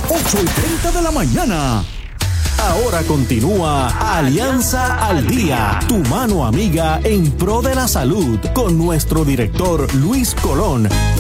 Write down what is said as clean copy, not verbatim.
8:30 de la mañana. Ahora continúa Alianza al Día, tu mano amiga en pro de la salud, con nuestro director Luis Colón.